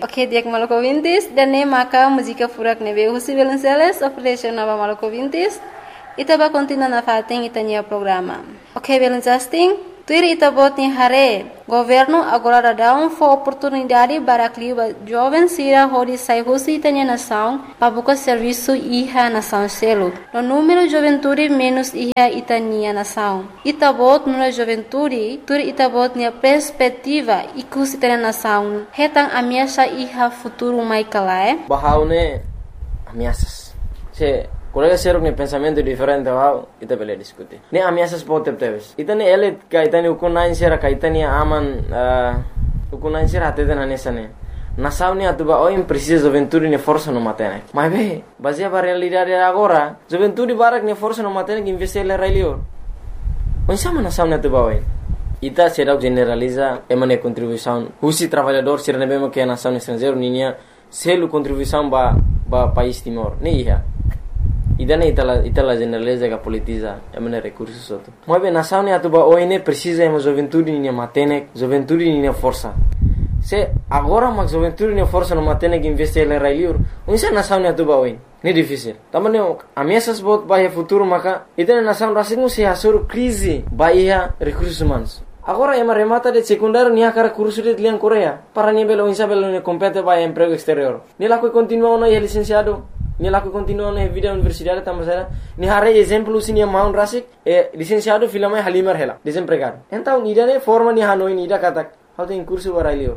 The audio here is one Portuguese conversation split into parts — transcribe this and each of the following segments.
Ok, diak Maluku Vintis dan ne maka música furak nebe husi Velenceles operation nova Maluku Vintis. Ita ba continua na fating itanya programa. Ok, Velencasting, tuir ita bot ni hare. Governo agora dá oportunidade para que jovens sira hori sai husi itanya nação para buscar serviço iha nação selo. No número juventude menos iha itania nação. Ita bot no juventude, tuir ita bot ni perspectiva ikus itanya nação. Hetang ameaça iha futuro mai kalae. Bahaune ameaças. Se colega ser um pensamento diferente wow, ita bele discutir. Ne ameaças pode ter. Ita ne ele ka ita ne ukunain sera ka ita ne aman ukunain sera até na nessa ne. Nação ne atuba oi precisa juventude ne força no matene. Mas bem, baseia para realidade agora, juventude barak ne força no matene que investir le railio. Onde sama nação ne atuba oi. Ita será generaliza emane contribuição. Husi trabalhador será ne bem que a nação estrangeiro ninha selo contribuição ba país Timor. Ne iha. Idane itala generaliza que politiza emane recursos outro. Mas bem nação ne atuba oi ne precisa ema juventude ninha matene, juventude ninha força. Se agora mas juventude ninha força no matene que investir le railio. Onde nação ne atuba oi. Ne difícil. Também ameaças bot bahia futuro maka itane nação rasingu se hasur crise bahia recursos humanos. Agora ema remata de secundário nia cara curso de liang Coreia. Para nia belo insa belo ne compete bahia emprego exterior. Ni laku continua na licenciado. Ni laku continua na vida universidade tamasera. Ni hare exemplo sinia maun rasik licenciado filama Halimar hela desempregado. Então nidane forma ni hanoi nida katak. How tem curso barailio.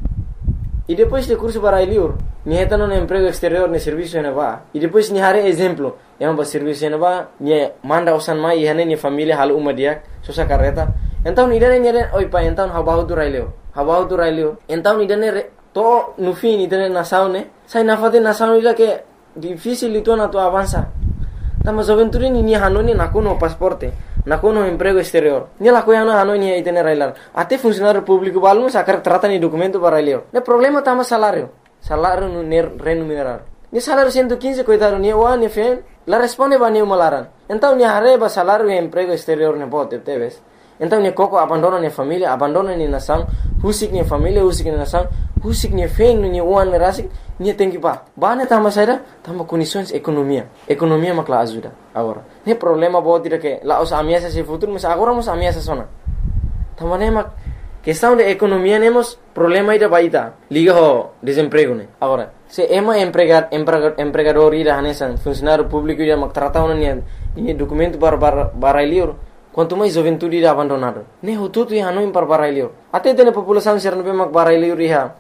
E depois de curso barailio, ni hetano na emprego exterior ne serviço ne va. E depois ni hare exemplo, ema ba serviço ne va, ni manda usan mai hane ni família hal uma dia, sosa carreta. Então nidane oi pa então habahu tu railio. Então nidane to no fim nidane nação ne, sai na fate nação ila que difícil itu na tu avança. Tama juventude ni hanoni nakuno pasporte. Nakuno emprego exterior. Ni la coiana hanoni itene railar. Até funcionário público balum sacar trata ni documento para railio. Ne problema tama salário. Salário no remunerar. Ni salário 115 coitado ni wa ni fen. La responde ba ni malaran. Então ni areba salário e emprego exterior ne pode teves. Então ni coco abandona ni família, abandona ni nação, husik ni família, husik ni nação, husik ni fen ni uan rasik, ni tem que pa. Bane tama saída, tama condições economia. Economia makla ajuda agora. Ne problema pode dire que lá os ameaças se futuro, mas agora nos ameaças sona. Tama ne mak questão de economia nemos problema ida baita. Liga ho desemprego ne. Agora, se ema empregador ida hanesan funcionário público ida mak trata ona ni documento para liur. Quanto mais juventude ida abandonado. Ne hututu ya hanoi para barailio. Até tem população ser no mak barailio riha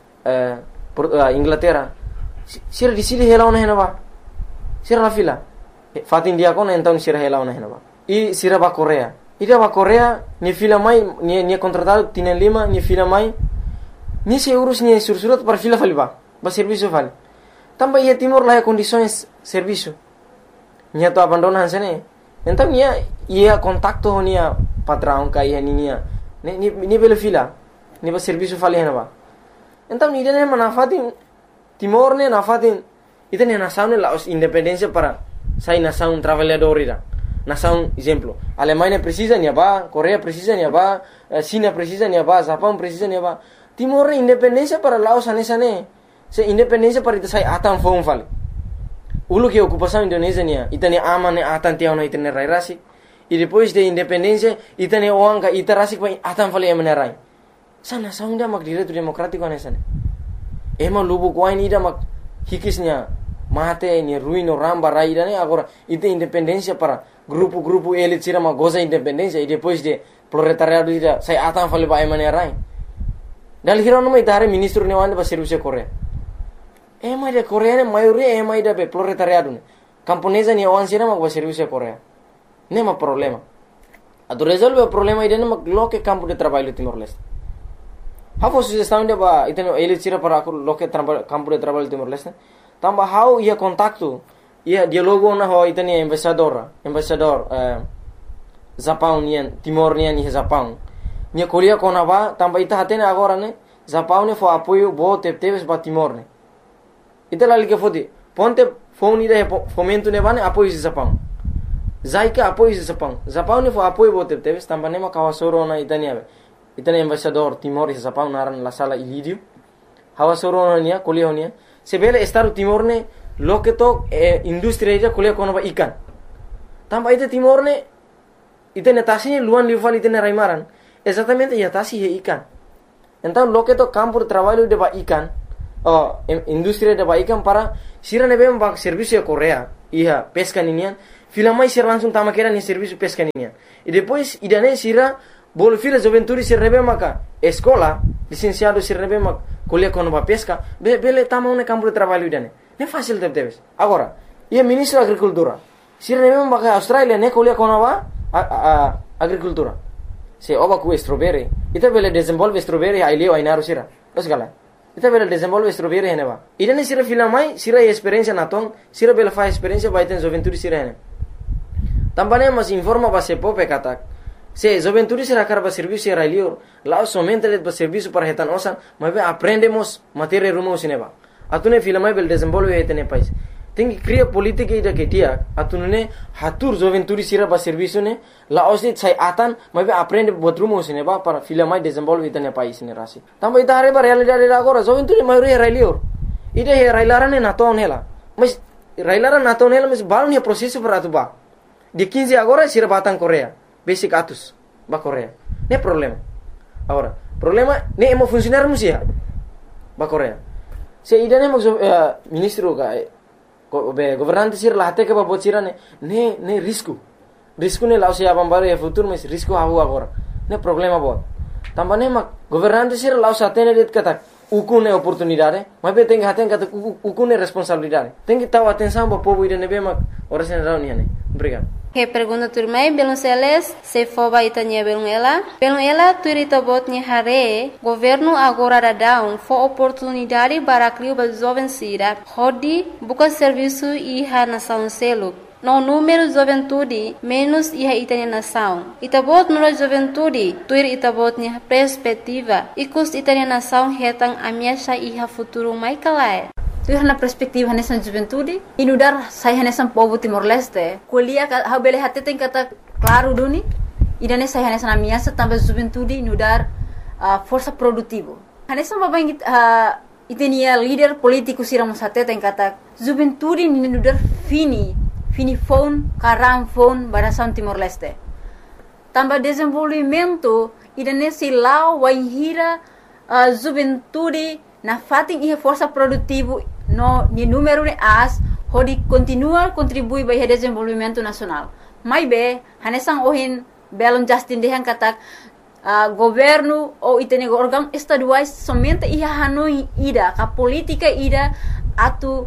Inglaterra. Sira di sini hela ona henaba. Sira la fila. Fatin dia kona então sira hela ona henaba. E sira ba Coreia. Ida ba Coreia ni fila mai ni contratado tienen lima ni fila mai. Ni se urus ni sursurat para fila faliba. Ba serviço fali. Tamba ia Timor lá condições serviço. Ni to abandonan sene. Então ia contacto nia patrão kai nia. Ni bela fila. Ni ba serviço fali henaba. Então ni dene manafatin Timor ne nafatin ita ne nação ne la independência para sai nação trabalhador ira. Nação exemplo. Alemanha precisa nia ba, Coreia precisa nia ba, China precisa nia ba, Japão precisa nia ba. Timor ne independência para Laos anesa ne. Se independência para ita sai atan fong fali. Ulu que ocupação Indonésia nia, ita ne aman ne atan tiao na ita ne rai rasi. E depois de independência ita ne oanga ita rasi pa atan fali emane rai. Sa nação dia mak direito democrático anesa ne. Ema lubu kuai ni ida mak hikisnya mate ni ruino ramba raida ne agora ite independência para grupo elite sira ma goza independência e depois de proletariado ida sai atan fali ba emane rai. Dal hiro no mai tare ministro ne wande ba serviço Coreia. Ema de Coreia ne maioria ema ida be proletariado ne. Camponesa ni wan sira ma ba serviço Coreia. Ne ma problema. Ado resolve o problema ida ne mak loke campo de trabalho Timor-Leste. How sugestão de ba iteno ele tira para aku loke campo de trabalho Timor-Leste. Tamba how ia contacto ia dialogo na ho itani embaixador Japão nian Timor nian ni Japão. Nia Coreia kona ba tamba ita hatene agora ne Japão ne fo apoio bo teves ba Timor ne. Ita lali ke fodi ponte phone ida fomento ne ba ne apoio Japão. Zaika apoio Japão. Japão ne fo apoio bo teves tamba ne ma kawasoro na itani ave. Itane embaixador Timor e Japão naran la sala Ilídio. hawa soronia kuliah honia sebele Estado Timor ne loke to industri ida kuliah kono ba ikan tamba ite Timor ne ite netasi luan lival ite raimaran exatamente ya tasi he ikan então loke to campo de trabalho de ba ikan industri de ba ikan para sira nebe ba serviço de Coreia iha pesca ninian fila mais ser langsung tama kera ni serviço pesca ninian e depois idane sira bolo fila juventude sir nebe maka escola licenciado sir nebe mak kuliah kono ba pesca bele tama un campo de trabalho idane ne fácil debes agora ia ministro da agricultura sir nebe maka Australia ne kuliah kono ba agricultura se oba ku strawberry ita bele desenvolve strawberry ai leo ai naru sira os gala ita bele desenvolve strawberry hene ba idane sira fila mai sira experiência naton sira bele fa experiência ba iten juventude sira hene tambane mas informa ba se pope katak se juventude será carba serviço era lior lá somente ele para serviço para retan osan mas aprendemos matéria rumo sineba atune fila mai bel desenvolve etene país tem que criar política ida que dia atune hatur juventude será para serviço ne lá osit sai atan mas aprende buat rumo sineba para fila mai desenvolve etene país ne rasi também ida reba realidade agora juventude mai era lior ida era ilarane naton hela mas railaran naton hela mas baru ni processo para atuba de 15 agora será batang Coreia basic atus ba Coreia ne problema agora problema ne emo funcionar musia ba Coreia se idane mo ministro ga governante sir lahte ke ba bocira ne risco ne lao se abambare e futuro mas risco hawo agora ne problema bo tambane ma governante sir lao satene det kata ukune oportunidade mas be tem haten kata ukune responsabilidade tem que taw atenção ba povo idane be ma ora sen rauniane obrigado. Que pergunta turmai belum seles se foba itanya belum ela turita botnya hare governo agora dadão fo oportunidade para criar ba jovem sira hodi buka serviço iha nação selo no número juventude menos iha itanya nação itabot no juventude tuir itabotnya perspectiva ikus itanya nação hetang amiasha iha futuro mai kalai tu na perspektiva nessa juventude inudar saya nessa povo Timor Leste kuliah ha bele hate tem kata claro duni idane saya nessa na minha também juventude inudar força produtivo nessa babang itenia líder político siramos hate tem kata juventude inudar fini phone karam phone barasan Timor Leste também desenvolvimento idane silau waihira juventude na fating ihe força produtivo no ni número de as hodi continua contribui para o desenvolvimento nacional mai be hanesang ohin belon Justin dehan katak governo ou itene órgão estaduais somente ia hanoi ida ka política ida atu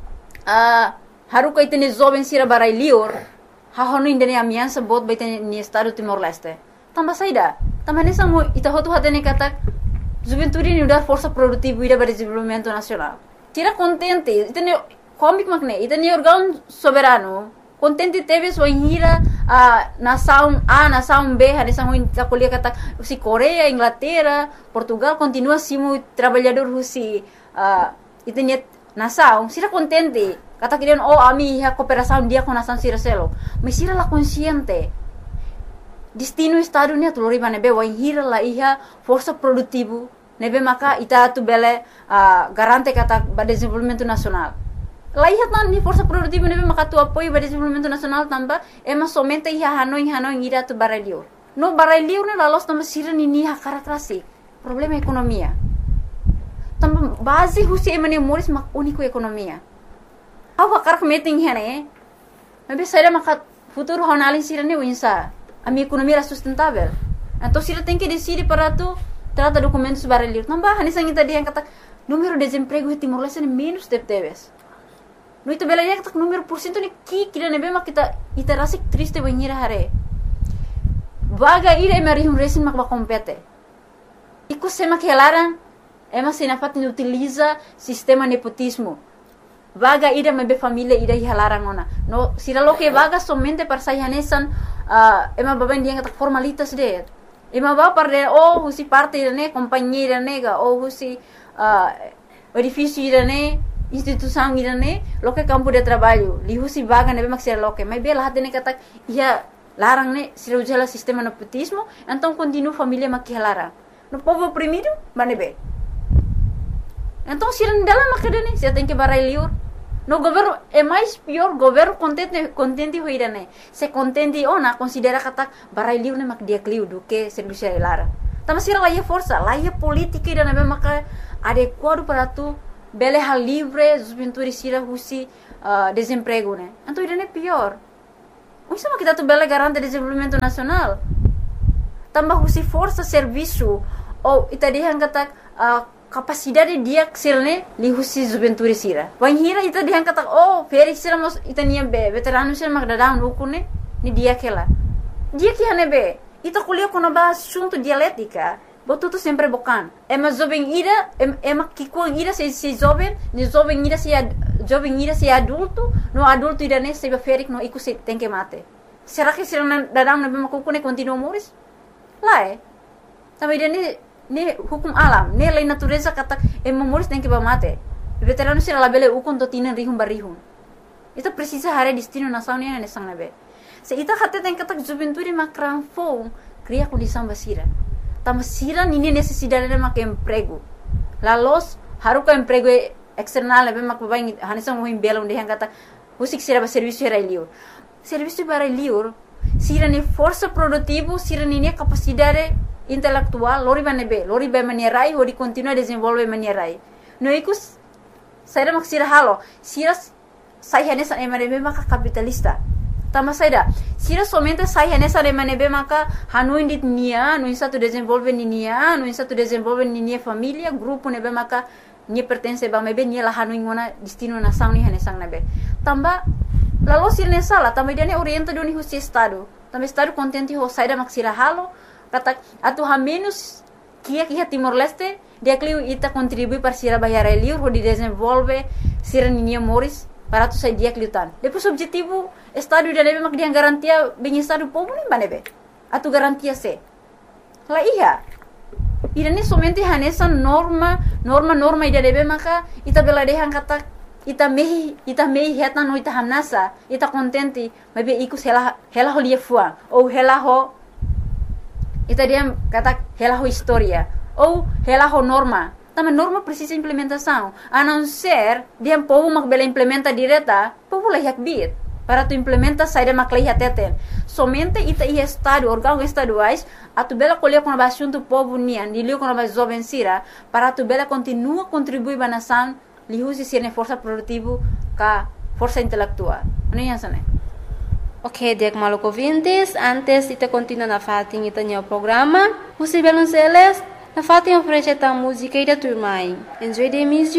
haruka itene jovem sira barai lior ha hono indene amiança bot baitene ni estado Timor Leste tamba saida tamba hanesang ita hotu hatene katak juventude ni dar força produtiva ida para desenvolvimento nacional tira contente itene comic magne itene órgão soberano contente teve sua inhira nação A nação B hanesang ta kuliah kata si Coreia Inglaterra Portugal continua simo trabalhador husi itene nação sira contente kata kirian ami ha cooperação dia com nação sira selo mas sira la consciente destino estado ni atulori nebe wa hira la iha força produtivo nebe maka ita tu bele garante kata ba desenvolvimento nacional la iha tan ni força produtivo nebe maka tu apoio ba desenvolvimento nacional tamba ema somente iha hanoi ira tu baralio no baralio ne la los tamba sira ni ha karakterasi problema ekonomia tamba base husi emane moris mak unico ekonomia awa karak meeting hene nebe saira maka futuro honalin sira ne winsa a minha economia era sustentável. Então, se ela tem que decidir para tu, trata documentos baralhos. Não vai, nessa gente dia kata número de desemprego em Timor Leste é menos de teves. No itu bela dia kata número por cento ni kira nebe mak kita rasa triste banhira hare. Vaga ira emari resin mak compete. Iku sema que elaran, ema se nafat ni utiliza sistema nepotismo. Vaga ida mebe família ida hilarang ona. No, sira lo que vaga somente para sair nesan ema baben dia kata formalitas de. Ema ba parde husi parte irane companhia nega husi edifício irane instituição irane lo que campo de trabalho. Li husi vaga nebe mak sira lo que. Mas bela hatene kata ia larang ne sira ujala sistema nepotismo, então continua família mak hilarang. No povo oprimido, manebe. Então, se não dela macadane, se tem que barai liur. No governo é mais pior, governo contente hoira né. Se contente ona considera kata barai liur ne mak dia kliu do que serviço lara. Tama sira lá é força, lá é política ida na maka adequado para tu bele hal livre, juventude sira husi desemprego né. Então ida é pior. Isso é kita tu bele garante desenvolvimento nacional. Tambah husi força serviço ou ita dihan kata capacidade dia ksilne li husi juventude sira. Wan hira ita dihan kata feri sira mos ita nia be veterano sira mak dadang ukune ni dia kela. Dia que hane be ita kuliah kono ba assunto dialética. Botu tu sempre bokan. Ema jovem ira ema kikuang ira se jovem, ni jovem ira se adulto, no adulto ira ne se ferik no iku se tem que mate. Será que sira dadang na be makukune continua moris? Lá também ne hukum alam, ne lei natureza kata moris tem que mate. Veterano sira labele ukon to tinan rihum barihum. Ita precisa hare destino nação ne sang nabe. Se ita kata tem kata juventude makran fo, cria condição basira. Tama sira nini necessidade de mak emprego. Lalos haruka emprego external nabe mak babai hanisang mohim belum de kata usik sira ba serviço era liur. Serviço para liur sira ni força produtivo, sira ni capacidade intelectual, lori ba manierai, hori continua desenvolve manierai. No ikus saida mak sira halo, sira sai hanesa emanebe maka capitalista. Tama saida, sira somente sai hanesa emanebe maka hanu indit nia, no insa tu desenvolve nia, no insa tu desenvolve nia família, grupo nebe maka nia pertence ba mebe nia la hanu ingona destino nação ni hanesang nebe. Tamba lalu sira sala, tamba dia ne orienta doni husi estado. Tamba estado contente ho saida mak sira halo, kata atu ha menos kia Timor Leste dia kliu ita contribui para sira bayar liur ho di desenvolve sira nia moris para tu sai dia kliutan. Depois objetivo estado dia nebe mak dia garantia bem estado povo nem banebe. Atu garantia se. La iya. Ida ne somente hanesa norma ida nebe maka ita bela dehan kata ita mehi heta no ita hanasa ita contente mebe ikus hela ho lia fua ou hela ho ita dia kata hela ho historia ou hela ho norma. Também norma precisa implementação. A não ser dia povo mak bela implementa direta, povo lah yak bit para tu implementa saída mak lah teten. Somente ita ia estado órgãos estaduais a tu bela colher com a assunto povo nian, dilio com a jovem sira para tu bela continua contribuir ba nação, li usi sirne força produtivo ka força intelectual. Ano yan sana? Ok, Diak Maluco Vintes, antes ita continua na fating ita niya programa. Usi Belonceles, na fating oferece ta música ida turmai. Enjoy the music.